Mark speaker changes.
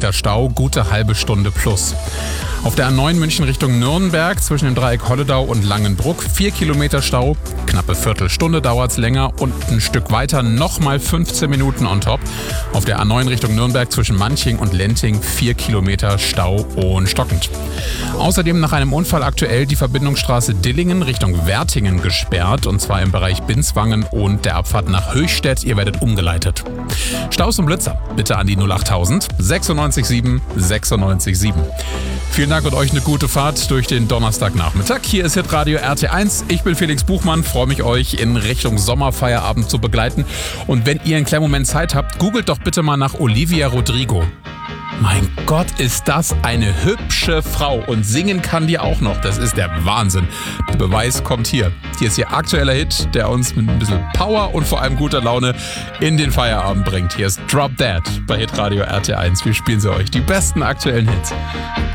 Speaker 1: Kilometer Stau, gute halbe Stunde plus. Auf der A9 München Richtung Nürnberg zwischen dem Dreieck Holledau und Langenbruck 4 Kilometer Stau, knappe Viertelstunde dauert's länger und ein Stück weiter nochmal 15 Minuten on top. Auf der A9 Richtung Nürnberg zwischen Manching und Lenting 4 Kilometer Stau und stockend. Außerdem nach einem Unfall aktuell die Verbindungsstraße Dillingen Richtung Wertingen gesperrt, und zwar im Bereich Binswangen und der Abfahrt nach Höchstädt. Ihr werdet umgeleitet. Staus und Blitzer bitte an die 08000 967 967. Vielen Dank und euch eine gute Fahrt durch den Donnerstagnachmittag. Hier ist Hitradio RT1. Ich bin Felix Buchmann, freue mich, euch in Richtung Sommerfeierabend zu begleiten. Und wenn ihr einen kleinen Moment Zeit habt, googelt doch bitte mal nach Olivia Rodrigo. Mein Gott, ist das eine hübsche Frau, und singen kann die auch noch. Das ist der Wahnsinn. Der Beweis kommt hier. Hier ist ihr aktueller Hit, der uns mit ein bisschen Power und vor allem guter Laune in den Feierabend bringt. Hier ist Drop Dead bei Hitradio RT1. Wir spielen sie euch, die besten aktuellen Hits.